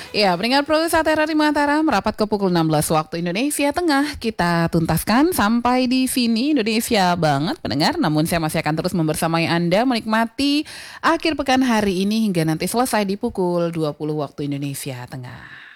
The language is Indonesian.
Ya, pendengar Pro Satera di Mataram merapat ke pukul 16 waktu Indonesia Tengah. Kita tuntaskan sampai di sini Indonesia banget pendengar. Namun saya masih akan terus membersamai Anda menikmati akhir pekan hari ini hingga nanti selesai di pukul 20 waktu Indonesia Tengah.